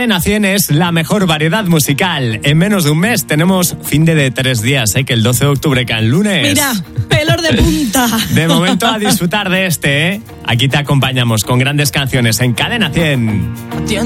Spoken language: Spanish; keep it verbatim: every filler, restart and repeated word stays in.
Cadena cien es la mejor variedad musical. En menos de un mes tenemos fin de, de tres días, ¿eh? Que el doce de octubre cae el lunes. Mira, pelos de punta. De momento a disfrutar de este, ¿eh? Aquí te acompañamos con grandes canciones en Cadena cien.